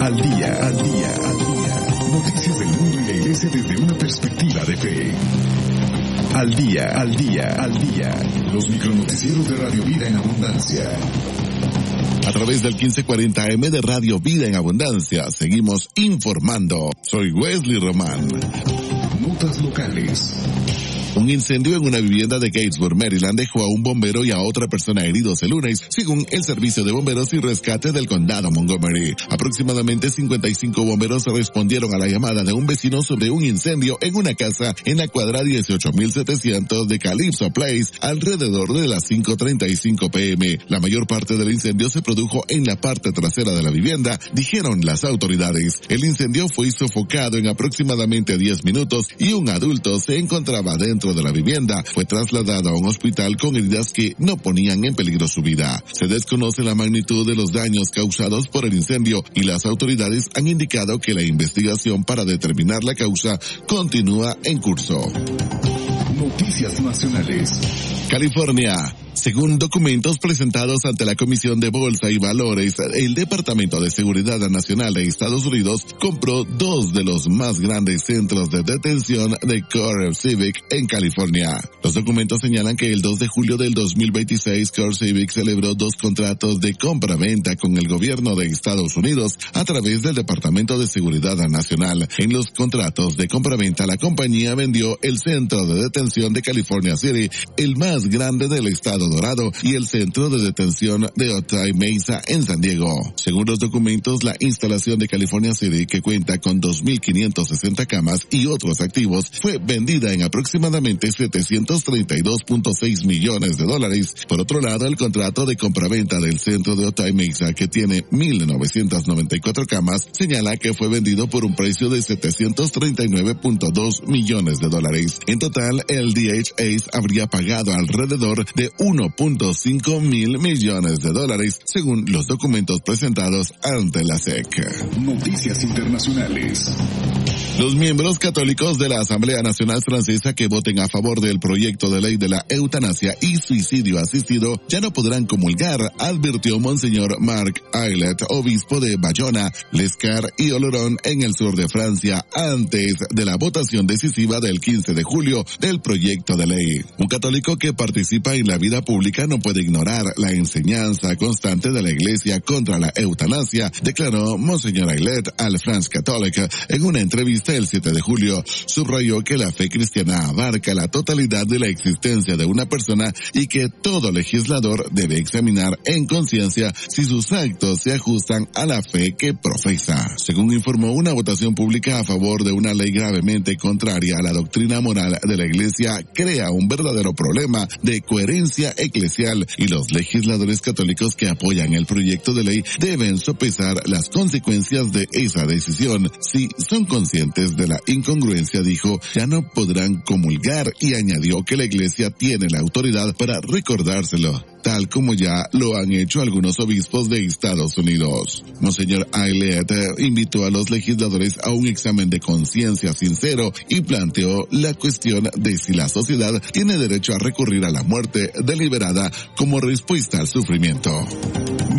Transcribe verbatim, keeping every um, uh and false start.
al día, al día, al día. Noticias del mundo y la iglesia desde una perspectiva de fe. Al día, al día, al día. Los micronoticieros de Radio Vida en Abundancia. A través del quince cuarenta A M de Radio Vida en Abundancia, seguimos informando. Soy Wesley Román. Notas locales. Un incendio en una vivienda de Gatesburg, Maryland, dejó a un bombero y a otra persona heridos el lunes, según el Servicio de Bomberos y Rescate del Condado Montgomery. Aproximadamente cincuenta y cinco bomberos respondieron a la llamada de un vecino sobre un incendio en una casa en la cuadra dieciocho mil setecientos de Calypso Place, alrededor de las cinco treinta y cinco p m La mayor parte del incendio se produjo en la parte trasera de la vivienda, dijeron las autoridades. El incendio fue sofocado en aproximadamente diez minutos y un adulto se encontraba dentro de la vivienda. Fue trasladado a un hospital con heridas que no ponían en peligro su vida. Se desconoce la magnitud de los daños causados por el incendio y las autoridades han indicado que la investigación para determinar la causa continúa en curso. Noticias nacionales. California. Según documentos presentados ante la Comisión de Bolsa y Valores, el Departamento de Seguridad Nacional de Estados Unidos compró dos de los más grandes centros de detención de CoreCivic en California. Los documentos señalan que el dos de julio del dos mil veintiséis, CoreCivic celebró dos contratos de compra-venta con el gobierno de Estados Unidos a través del Departamento de Seguridad Nacional. En los contratos de compra-venta, la compañía vendió el centro de detención de California City, el más grande del estado Dorado, y el centro de detención de Otay Mesa en San Diego. Según los documentos, la instalación de California City, que cuenta con dos mil quinientas sesenta camas y otros activos, fue vendida en aproximadamente setecientos treinta y dos punto seis millones de dólares. Por otro lado, el contrato de compraventa del centro de Otay Mesa, que tiene mil novecientas noventa y cuatro camas, señala que fue vendido por un precio de setecientos treinta y nueve punto dos millones de dólares. En total, el D H A habría pagado alrededor de uno punto cinco mil millones de dólares, según los documentos presentados ante la S E C. Noticias internacionales. Los miembros católicos de la Asamblea Nacional Francesa que voten a favor del proyecto de ley de la eutanasia y suicidio asistido ya no podrán comulgar, advirtió Monseñor Marc Aillet, obispo de Bayona, Lescar y Oloron en el sur de Francia, antes de la votación decisiva del quince de julio del proyecto de ley. Un católico que participa en la vida pública no puede ignorar la enseñanza constante de la Iglesia contra la eutanasia, declaró Monseñor Aillet al France Catholique en una entrevista el siete de julio. Subrayó que la fe cristiana abarca la totalidad de la existencia de una persona y que todo legislador debe examinar en conciencia si sus actos se ajustan a la fe que profesa. Según informó, una votación pública a favor de una ley gravemente contraria a la doctrina moral de la Iglesia crea un verdadero problema de coherencia eclesial, y los legisladores católicos que apoyan el proyecto de ley deben sopesar las consecuencias de esa decisión. Si son conscientes de la incongruencia, dijo, ya no podrán comulgar, y añadió que la Iglesia tiene la autoridad para recordárselo, tal como ya lo han hecho algunos obispos de Estados Unidos. Monseñor Aillet invitó a los legisladores a un examen de conciencia sincero y planteó la cuestión de si la sociedad tiene derecho a recurrir a la muerte deliberada como respuesta al sufrimiento.